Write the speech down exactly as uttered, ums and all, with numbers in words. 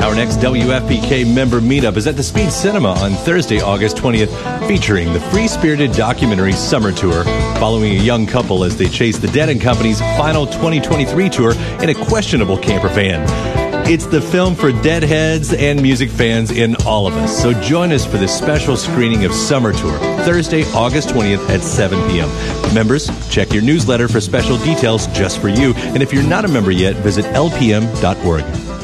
Our next W F P K member meetup is at the Speed Cinema on Thursday, August twentieth, featuring the free-spirited documentary Summer Tour, following a young couple as they chase the Dead and Company's final twenty twenty-three tour in a questionable camper van. It's the film for deadheads and music fans in all of us. So join us for this special screening of Summer Tour, Thursday, August twentieth at seven p.m. Members, check your newsletter for special details just for you. And if you're not a member yet, visit L P M dot org.